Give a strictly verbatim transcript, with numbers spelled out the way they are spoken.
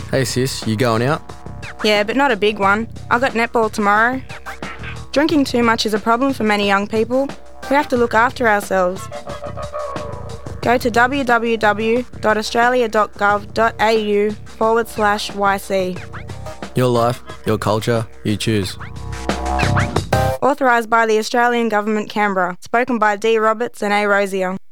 Hey sis, you going out? Yeah, but not a big one. I got netball tomorrow. Drinking too much is a problem for many young people. We have to look after ourselves. Go to www.australia.gov.au forward slash YC. Your life, your culture, you choose. Authorised by the Australian Government, Canberra. Spoken by D. Roberts and A. Rosier.